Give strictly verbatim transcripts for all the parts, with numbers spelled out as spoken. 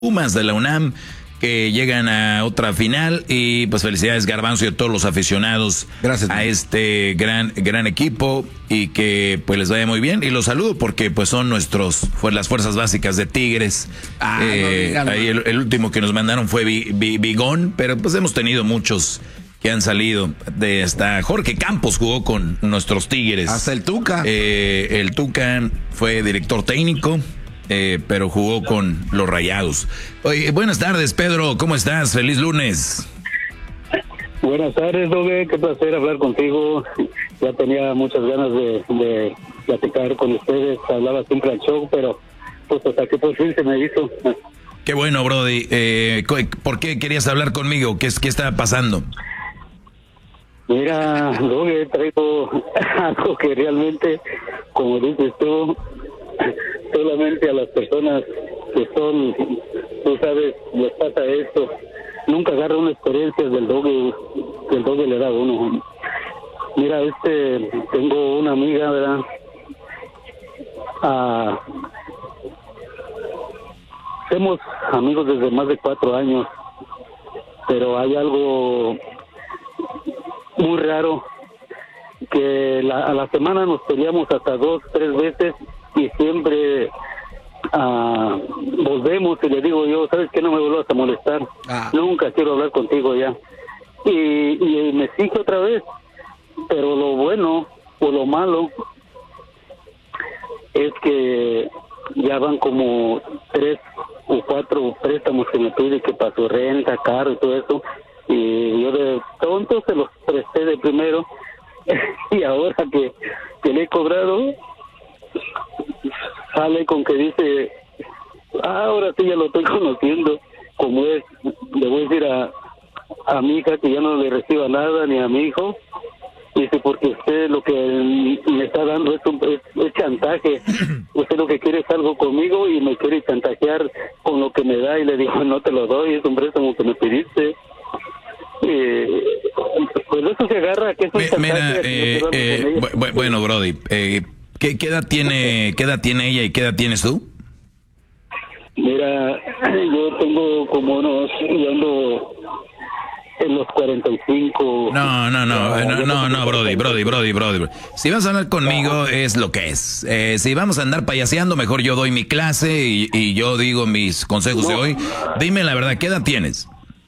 Pumas de la UNAM, que llegan a otra final. Y pues felicidades, Garbanzo, y a todos los aficionados. Gracias, a este gran gran equipo, y que pues les vaya muy bien. Y los saludo porque pues son nuestros fue las fuerzas básicas de Tigres. Ah, eh, no, ahí el, el último que nos mandaron fue Bigón, pero pues hemos tenido muchos que han salido de esta. Jorge Campos jugó con nuestros Tigres. Hasta el Tuca. Eh, el Tuca fue director técnico. Eh, pero jugó con los Rayados. Oye, buenas tardes, Pedro, ¿cómo estás? Feliz lunes. Buenas tardes, Doge, qué placer hablar contigo. Ya tenía muchas ganas de, de platicar con ustedes. Hablaba siempre al show, pero pues hasta que por fin se me hizo. Qué bueno, Brody. Eh, ¿Por qué querías hablar conmigo? ¿Qué, qué está pasando? Mira, Doge, traigo algo que realmente, como dices tú, solamente a las personas que son, tú sabes, les pasa esto. Nunca agarra una experiencia del Doge, que el Doge le da a uno. Mira, este, tengo una amiga, ¿verdad? Ah, somos amigos desde más de cuatro años, pero hay algo muy raro, que la, a la semana nos peleamos hasta dos, tres veces, y siempre uh, volvemos y le digo yo, ¿sabes qué? No me vuelvas a molestar, ah. nunca quiero hablar contigo ya. Y, y me exige otra vez, pero lo bueno o lo malo es que ya van como tres o cuatro préstamos que me pide, que para su renta, carro y todo eso, y yo de tonto se los presté de primero, y ahora que, que le he cobrado, sale con que dice, ah, ahora sí ya lo estoy conociendo, como es. Le voy a decir a, a mi hija que ya no le reciba nada, ni a mi hijo. Dice, porque usted lo que me está dando es, un, es, es chantaje. Usted lo que quiere es algo conmigo y me quiere chantajear con lo que me da. Y le digo, no te lo doy, es un préstamo que me pediste. Eh, pues eso se agarra, que es un chantaje. Mira, eh, eh, bu bueno, Brody, eh, ¿qué, ¿qué edad tiene qué edad tiene ella y qué edad tienes tú? Mira, yo tengo como unos, yo ando en los cuarenta y cinco. No, no, no, no, no, no, no, Brody, Brody, Brody, Brody. Si vas a hablar conmigo, es lo que es. Eh, si vamos a andar payaseando, mejor yo doy mi clase y, y yo digo mis consejos no. de hoy. Dime la verdad, ¿qué edad tienes?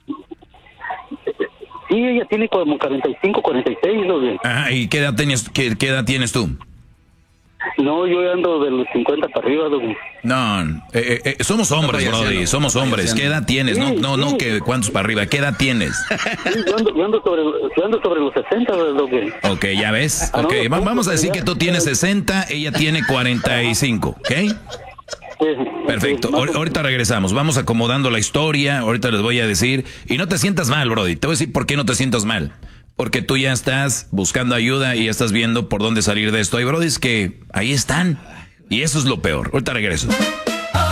Sí, ella tiene como cuarenta y cinco, cuarenta y seis, ¿no? Ajá, ¿y qué edad tienes, qué, qué edad tienes tú? No, yo ando de los cincuenta para arriba, Doug. No, eh, eh, somos hombres, no, Brody, somos hombres. ¿Qué edad tienes? Sí, no, no, sí. no, que cuántos para arriba. ¿Qué edad tienes? Sí, yo, ando, yo, ando sobre, yo ando sobre los sesenta, Doug. Ok, ya ves. Ah, ok, no, vamos a decir que tú tienes sesenta, ella tiene cuarenta y cinco, ¿ok? Perfecto, ahorita regresamos, vamos acomodando la historia, ahorita les voy a decir, y no te sientas mal, Brody, te voy a decir por qué no te sientas mal, porque tú ya estás buscando ayuda y ya estás viendo por dónde salir de esto. Hay Brodis que ahí están, y eso es lo peor. Ahorita regreso.